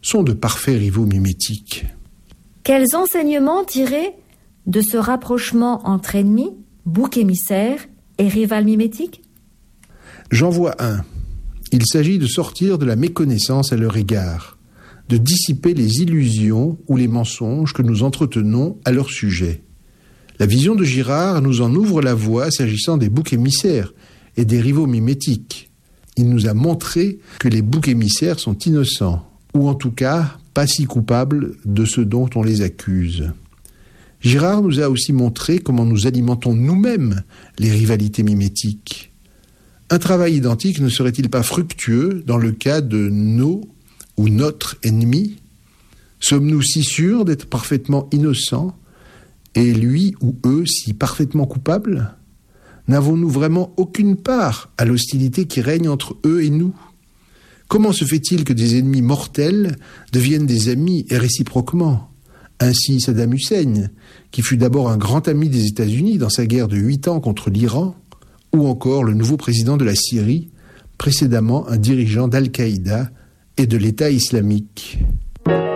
sont de parfaits rivaux mimétiques. Quels enseignements tirer de ce rapprochement entre ennemis, bouc émissaire et rival mimétique ? J'en vois un. Il s'agit de sortir de la méconnaissance à leur égard, de dissiper les illusions ou les mensonges que nous entretenons à leur sujet. La vision de Girard nous en ouvre la voie s'agissant des boucs émissaires et des rivaux mimétiques. Il nous a montré que les boucs émissaires sont innocents, ou en tout cas pas si coupables de ce dont on les accuse. Girard nous a aussi montré comment nous alimentons nous-mêmes les rivalités mimétiques. Un travail identique ne serait-il pas fructueux dans le cas de nos ou notre ennemi ? Sommes-nous si sûrs d'être parfaitement innocents et lui ou eux si parfaitement coupables ? N'avons-nous vraiment aucune part à l'hostilité qui règne entre eux et nous ? Comment se fait-il que des ennemis mortels deviennent des amis et réciproquement ? Ainsi Saddam Hussein, qui fut d'abord un grand ami des États-Unis dans sa guerre de 8 ans contre l'Iran, ou encore le nouveau président de la Syrie, précédemment un dirigeant d'Al-Qaïda et de l'État islamique.